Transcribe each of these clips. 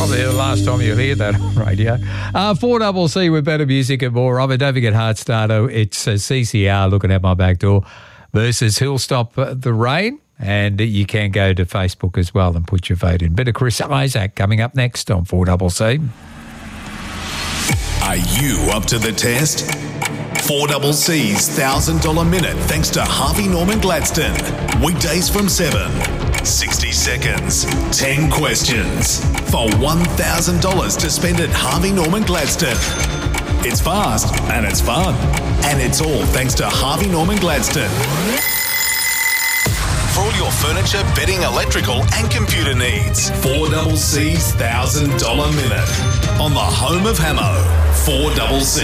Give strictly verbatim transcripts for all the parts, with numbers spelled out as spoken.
Probably the last time you'll hear that on radio. Uh, four double C with better music and more. Robert, don't forget Heart Starter. It's uh, C C R looking at my back door versus Who'll Stop the Rain. And you can go to Facebook as well and put your vote in. Bit of Chris Isaac coming up next on four double C. Are you up to the test? four double C's one thousand dollars minute thanks to Harvey Norman Gladstone. Weekdays from seven. sixty seconds. ten questions. For one thousand dollars to spend at Harvey Norman Gladstone. It's fast and it's fun. And it's all thanks to Harvey Norman Gladstone. For all your furniture, bedding, electrical and computer needs. four double C's one thousand dollars minute. On the home of Hamo. four double C.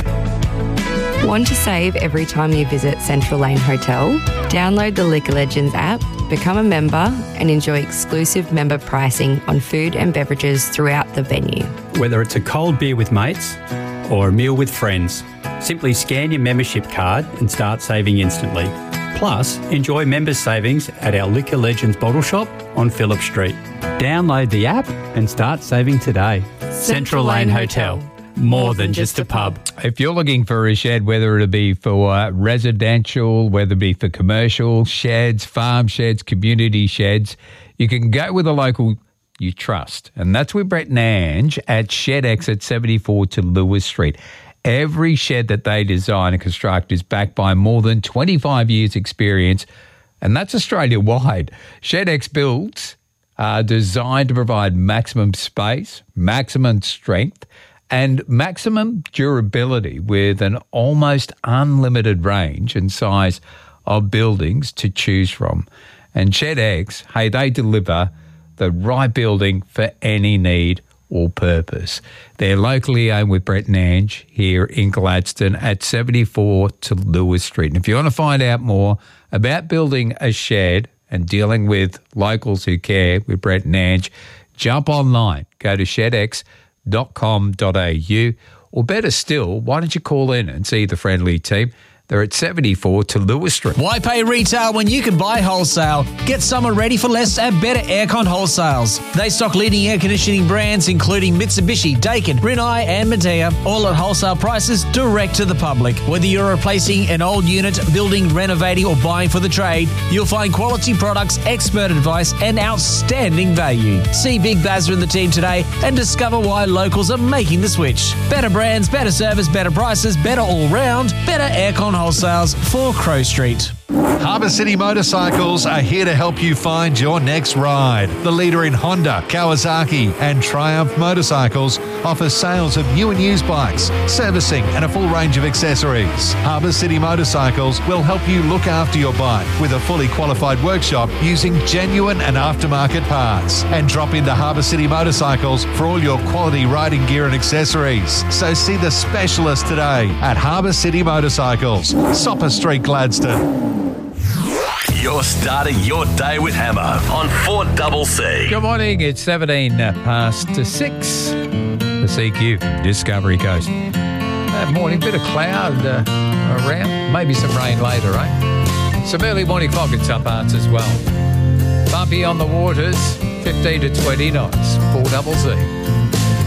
Want to save every time you visit Central Lane Hotel? Download the Liquor Legends app, become a member and enjoy exclusive member pricing on food and beverages throughout the venue. Whether it's a cold beer with mates or a meal with friends, simply scan your membership card and start saving instantly. Plus, enjoy members' savings at our Liquor Legends bottle shop on Phillip Street. Download the app and start saving today. Central, Central Lane, Lane Hotel. Hotel. More than just a pub. If you're looking for a shed, whether it be for uh, residential, whether it be for commercial sheds, farm sheds, community sheds, you can go with a local you trust. And that's with Brett and Ange at ShedX at seventy-four to Lewis Street. Every shed that they design and construct is backed by more than twenty-five years experience, and that's Australia-wide. ShedX builds are designed to provide maximum space, maximum strength, and maximum durability with an almost unlimited range and size of buildings to choose from. And ShedX, hey, they deliver the right building for any need or purpose. They're locally owned with Brett and Ange here in Gladstone at seventy-four to Lewis Street. And if you want to find out more about building a shed and dealing with locals who care with Brett and Ange, jump online, go to shed x dot com dot a u, or better still, why don't you call in and see the friendly team? They're at seventy-four to Lewis Street. Why pay retail when you can buy wholesale? Get summer ready for less at Better Aircon Wholesales. They stock leading air conditioning brands including Mitsubishi, Daikin, Rinnai and Medea, all at wholesale prices direct to the public. Whether you're replacing an old unit, building, renovating or buying for the trade, you'll find quality products, expert advice and outstanding value. See Big Bazza and the team today and discover why locals are making the switch. Better brands, better service, better prices, better all round. Better Aircon Wholesales for Crow Street. Harbour City Motorcycles are here to help you find your next ride. The leader in Honda, Kawasaki and Triumph motorcycles offers sales of new and used bikes, servicing and a full range of accessories. Harbour City Motorcycles will help you look after your bike with a fully qualified workshop using genuine and aftermarket parts. And drop into Harbour City Motorcycles for all your quality riding gear and accessories. So see the specialist today at Harbour City Motorcycles, Sopper Street, Gladstone. You're starting your day with Hammer on four double C. Good morning. It's seventeen past six. The C Q, Discovery Coast. That morning, bit of cloud uh, around. Maybe some rain later, right? Some early morning fog in some parts as well. Bumpy on the waters, fifteen to twenty knots. four double C.